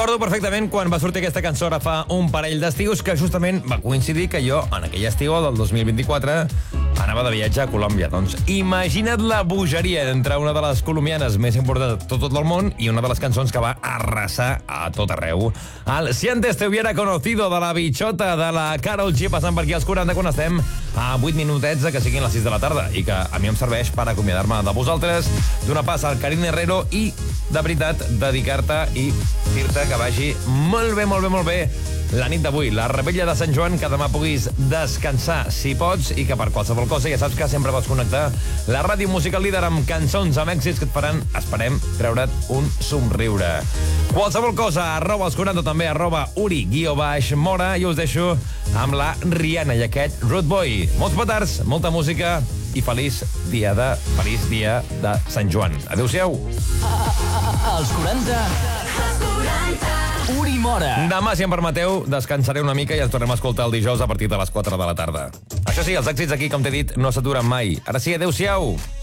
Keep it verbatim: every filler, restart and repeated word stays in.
Recordo perfectament quan va sortir aquesta cançó ara fa un parell d'estius, que justament va coincidir que jo, en aquell estiu del dos mil vint-i-quatre, anava de viatge a Colòmbia. Doncs imagina't la bogeria entre una de les colombianes més importants de tot el món i una de les cançons que va arrasar a tot arreu. El Si antes te hubiera conocido de la bichota de la Karol G passant per aquí als quaranta, quan estem a vuit minutets de que siguin les sis de la tarda i que a mi em serveix per acomiadar-me de vosaltres, donar pas al Karine Herrero i, de veritat, dedicar-te i dir-te que vagi molt bé, molt bé, molt bé la nit d'avui, la Revetlla de Sant Joan, que demà puguis descansar si pots i que per qualsevol cosa ja saps que sempre pots connectar la ràdio musical líder amb cançons, amb èxits que et faran, esperem, treure't un somriure. Qualsevol cosa, arroba els quaranta, també arroba uri guió baix mora, i us deixo amb la Rihanna i aquest Rude Boy. Molts petards, molta música i feliç dia de feliç dia de Sant Joan. Adéu-siau. Els quaranta. Els quaranta. Uri Mora. Demà, si em permeteu, descansaré una mica i ens tornem a escoltar el dijous a partir de les quatre de la tarda. Això sí, els èxits aquí, com t'he dit, no s'aturen mai. Ara sí, adéu-siau.